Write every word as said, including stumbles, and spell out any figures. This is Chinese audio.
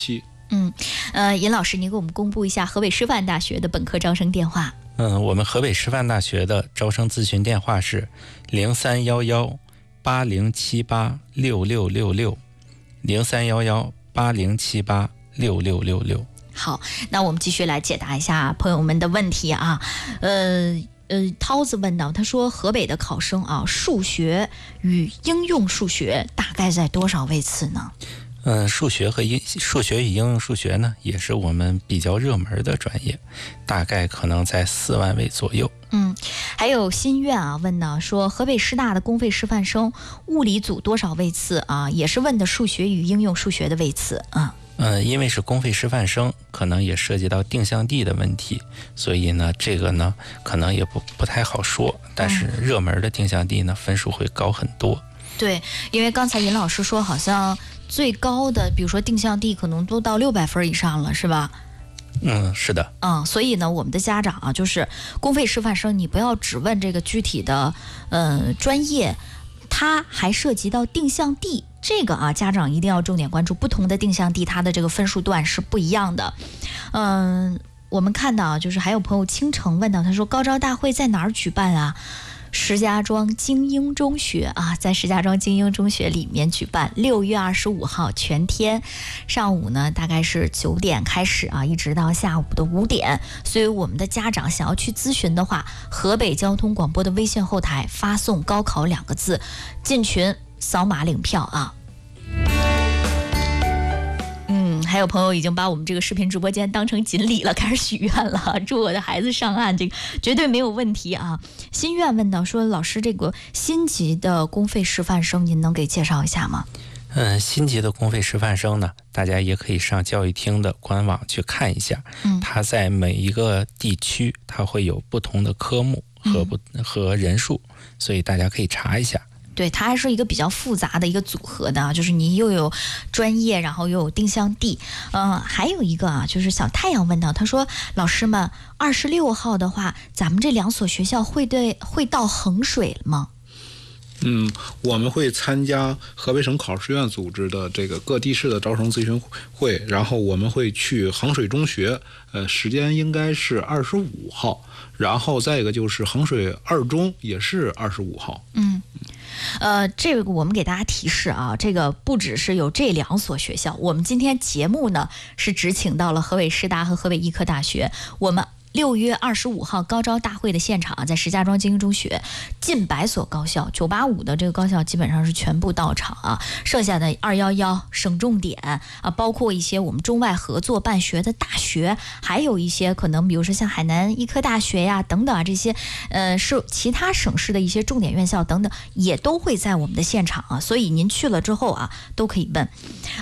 七。 嗯，呃，尹老师，您给我们公布一下河北师范大学的本科招生电话。 嗯，我们河北师范大学的招生咨询电话是零三幺幺八零七八六六六六，零三幺幺八零七八六六六六。 好，那我们继续来解答一下朋友们的问题啊。呃呃，涛子问到，他说河北的考生啊，数学与应用数学大概在多少位次呢？ 嗯，数学和应数学与应用数学呢，也是我们比较热门的专业，大概可能在四万位左右。 嗯，还有心愿啊问呢，说河北师大的公费师范生物理组多少位次啊？也是问的数学与应用数学的位次啊。 嗯，因为是公费师范生，可能也涉及到定向地的问题，所以呢，这个呢可能也不不太好说。但是热门的定向地呢，分数会高很多。 对，因为刚才尹老师说，好像最高的，比如说定向地，可能都到六百分以上了，是吧？ 嗯，是的。 嗯，所以呢，我们的家长啊，就是公费师范生，你不要只问这个具体的呃专业，它还涉及到定向地。这个啊，家长一定要重点关注，不同的定向地它的这个分数段是不一样的。嗯，我们看到啊，就是还有朋友倾城问到，他说高招大会在哪儿举办啊？石家庄精英中学啊，在石家庄精英中学里面举办，六月二十五号全天，上午呢大概是九点开始啊，一直到下午的五点。所以我们的家长想要去咨询的话，河北交通广播的微信后台发送高考两个字，进群扫码领票啊。嗯，还有朋友已经把我们这个视频直播间当成锦鲤了，开始许愿了，祝我的孩子上岸，这个绝对没有问题啊。心愿问到说，老师，这个新级的公费师范生您能给介绍一下吗？ 嗯，新级的公费师范生呢，大家也可以上教育厅的官网去看一下。嗯，它在每一个地区它会有不同的科目和不、嗯、和人数，所以大家可以查一下。 对，它还是一个比较复杂的一个组合的，就是你又有专业，然后又有定向地。嗯、呃，还有一个啊，就是小太阳问到，他说：“老师们，二十六号的话，咱们这两所学校会对会到衡水吗？” 嗯，我们会参加河北省考试院组织的这个各地市的招生咨询会，然后我们会去衡水中学，呃，时间应该是二十五号，然后再一个就是衡水二中也是二十五号。 嗯。呃，这个我们给大家提示啊，这个不只是有这两所学校，我们今天节目呢是只请到了河北师大和河北医科大学，我们六月二十五号高招大会的现场啊，在石家庄精英中学，近百所高校，九八五的这个高校基本上是全部到场啊，剩下的二一一省重点啊，包括一些我们中外合作办学的大学，还有一些可能比如说像海南医科大学呀等等啊，这些呃是其他省市的一些重点院校等等，也都会在我们的现场啊，所以您去了之后啊，都可以问。